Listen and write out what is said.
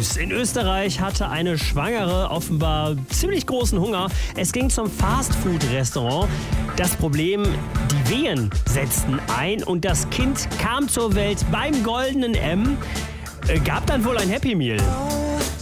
News. In Österreich hatte eine Schwangere offenbar ziemlich großen Hunger. Es ging zum Fastfood-Restaurant. Das Problem, die Wehen setzten ein und das Kind kam zur Welt beim goldenen M. Gab dann wohl ein Happy Meal.